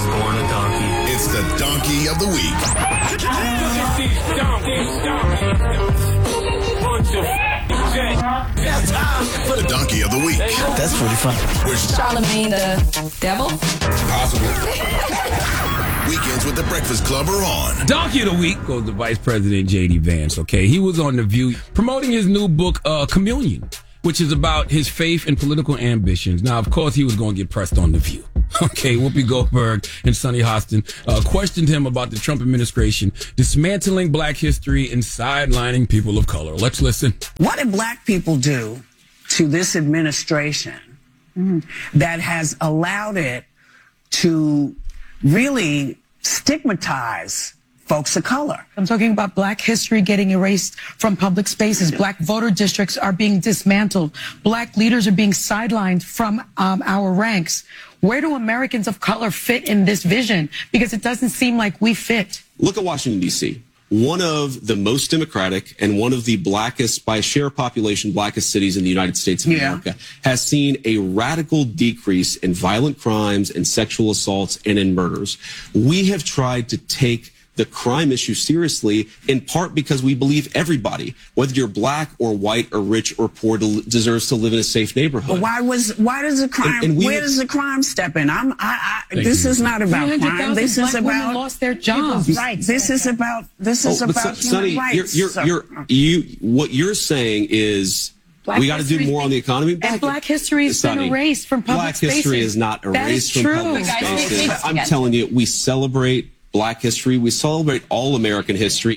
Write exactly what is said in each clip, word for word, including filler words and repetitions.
was born a donkey. It's the Donkey of the Week. Look at these donkeys, donkeys. Bunch of It's time for the Donkey of the Week. That's pretty fun. Charlamagne the devil? Possible. Weekends with the Breakfast Club are on. Donkey of the Week goes to Vice President J D. Vance, okay? He was on The View promoting his new book, uh, Communion, which is about his faith and political ambitions. Now, of course, he was going to get pressed on The View. Okay, Whoopi Goldberg and Sonny Hostin uh, questioned him about the Trump administration dismantling black history and sidelining people of color. Let's listen. What did black people do to this administration mm-hmm. that has allowed it to really stigmatize folks of color? I'm talking about black history getting erased from public spaces. Black voter districts are being dismantled. Black leaders are being sidelined from um, our ranks. Where do Americans of color fit in this vision? Because it doesn't seem like we fit. Look at Washington, D C, one of the most democratic and one of the blackest, by share of population, blackest cities in the United States of yeah. America, has seen a radical decrease in violent crimes and sexual assaults and in murders. We have tried to take the crime issue seriously, in part because we believe everybody, whether you're black or white or rich or poor, deserves to live in a safe neighborhood. But why was why does the crime? And, and we, where does the crime step in? I'm. I. I this you. is not about crime. This is about lost their jobs. Right. This is about. This is oh, about so, human Sonny, rights. You're, you're, so. you're, you. What you're saying is. Black we got to do more on the economy. Black, and black history has been erased from public black spaces. Black history is not erased from true. public spaces. I'm telling you, we celebrate black history. We celebrate all American history.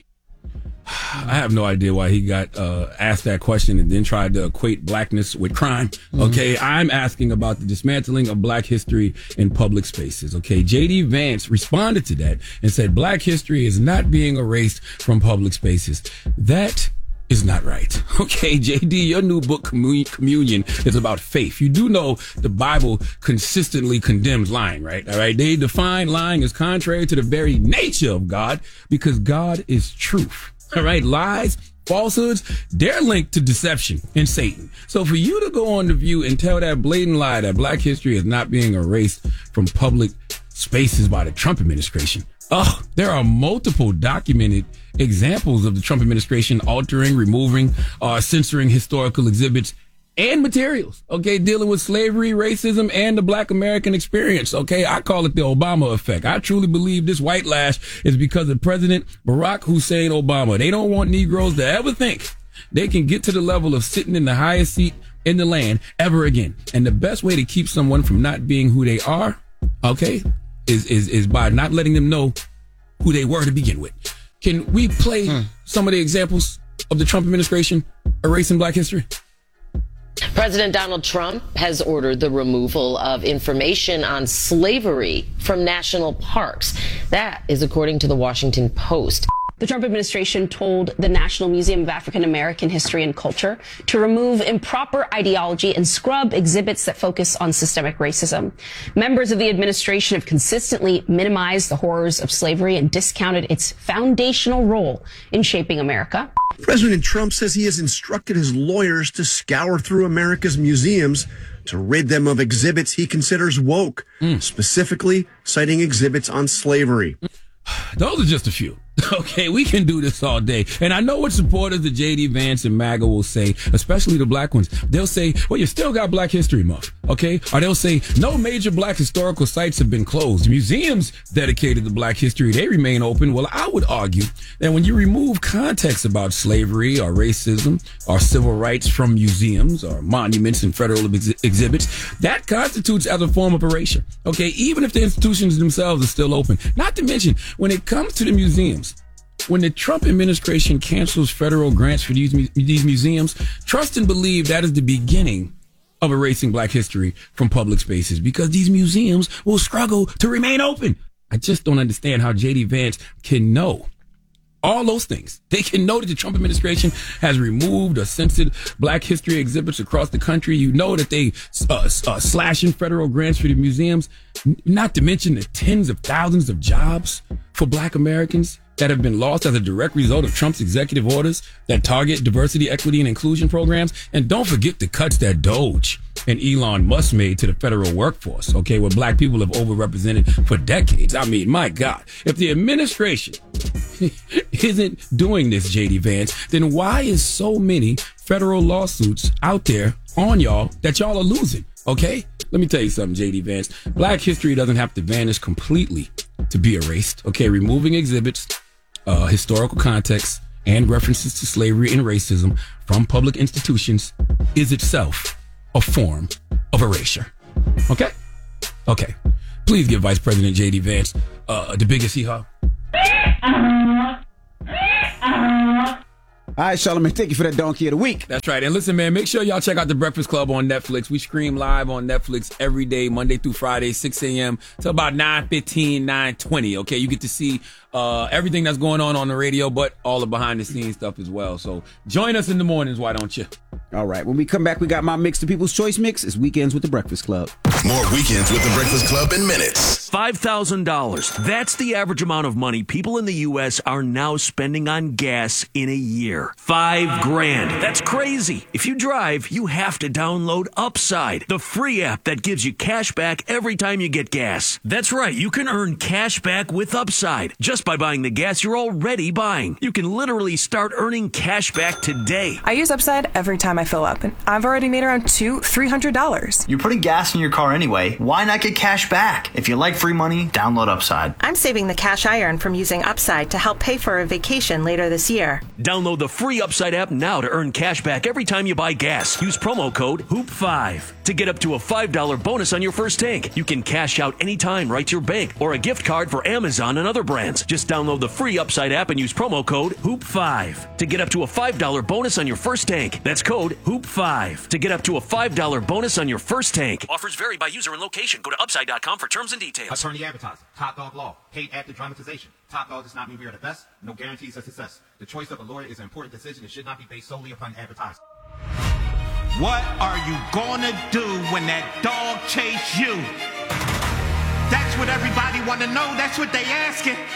I have no idea why he got uh, asked that question and then tried to equate blackness with crime. Okay, mm-hmm. I'm asking about the dismantling of black history in public spaces. Okay, J D. Vance responded to that and said black history is not being erased from public spaces. That is not right. Okay, J D, your new book, Communion, is about faith. You do know the Bible consistently condemns lying, right? All right. They define lying as contrary to the very nature of God because God is truth. All right. Lies, falsehoods, they're linked to deception and Satan. So for you to go on The View and tell that blatant lie that black history is not being erased from public spaces by the Trump administration, oh, there are multiple documented examples of the Trump administration altering, removing, uh, censoring historical exhibits and materials, okay, dealing with slavery, racism, and the black American experience, okay? I call it the Obama effect. I truly believe this white lash is because of President Barack Hussein Obama. They don't want Negroes to ever think they can get to the level of sitting in the highest seat in the land ever again. And the best way to keep someone from not being who they are, okay, is is is by not letting them know who they were to begin with. Can we play hmm. some of the examples of the Trump administration erasing black history? President Donald Trump has ordered the removal of information on slavery from national parks. That is according to the Washington Post. The Trump administration told the National Museum of African American History and Culture to remove improper ideology and scrub exhibits that focus on systemic racism. Members of the administration have consistently minimized the horrors of slavery and discounted its foundational role in shaping America. President Trump says he has instructed his lawyers to scour through America's museums to rid them of exhibits he considers woke, mm. specifically citing exhibits on slavery. Those are just a few. Okay, we can do this all day. And I know what supporters of J D. Vance and MAGA will say, especially the black ones. They'll say, well, you still got Black History Month, okay? Or they'll say, no major black historical sites have been closed. Museums dedicated to black history, they remain open. Well, I would argue that when you remove context about slavery or racism or civil rights from museums or monuments and federal ex- exhibits, that constitutes as a form of erasure, okay? Even if the institutions themselves are still open. Not to mention, when it comes to the museums, when the Trump administration cancels federal grants for these, these museums, trust and believe that is the beginning of erasing black history from public spaces because these museums will struggle to remain open. I just don't understand how J D. Vance can know all those things. They can know that the Trump administration has removed or censored black history exhibits across the country. You know that they uh, uh, slashing federal grants for the museums, not to mention the tens of thousands of jobs for black Americans that have been lost as a direct result of Trump's executive orders that target diversity, equity, and inclusion programs. And don't forget the cuts that Doge and Elon Musk made to the federal workforce, okay, where black people have overrepresented for decades. I mean, my God, if the administration isn't doing this, J D Vance, then why is so many federal lawsuits out there on y'all that y'all are losing, okay? Let me tell you something, J D Vance. Black history doesn't have to vanish completely to be erased, okay? Removing exhibits, uh, historical context, and references to slavery and racism from public institutions is itself a form of erasure, okay? Okay. Please give Vice President J D Vance uh, the biggest hee-haw. All right, Charlamagne, thank you for that Donkey of the Week. That's right. And listen, man, make sure y'all check out The Breakfast Club on Netflix. We stream live on Netflix every day, Monday through Friday, six a.m. to about nine fifteen, nine twenty. Okay, you get to see uh, everything that's going on on the radio, but all the behind-the-scenes stuff as well. So join us in the mornings, why don't you? All right, when we come back, we got my mix, the People's Choice Mix. It's Weekends with The Breakfast Club. More Weekends with The Breakfast Club in minutes. five thousand dollars. That's the average amount of money people in the U S are now spending on gas in a year. Five grand. That's crazy. If you drive, you have to download Upside, the free app that gives you cash back every time you get gas. That's right. You can earn cash back with Upside just by buying the gas you're already buying. You can literally start earning cash back today. I use Upside every time I fill up, and I've already made around two, three hundred dollars. You're putting gas in your car anyway. Why not get cash back? If you like free money, download Upside. I'm saving the cash I earn from using Upside to help pay for a vacation later this year. Download the free Upside app now to earn cash back every time you buy gas. Use promo code hoop five to get up to a five dollar bonus on your first tank. You can cash out anytime right to your bank or a gift card for Amazon and other brands. Just download the free Upside app and use promo code hoop five to get up to a five dollar bonus on your first tank. That's code hoop five to get up to a five dollar bonus on your first tank. Offers vary by user and location. Go to upside dot com for terms and details. Attorney advertising. Top Dog Law. Paid actor dramatization. Top Dog does not mean we are the best. No guarantees of success. The choice of a lawyer is an important decision and should not be based solely upon advertising. What are you gonna do when that dog chase you? That's what everybody wanna know. That's what they asking.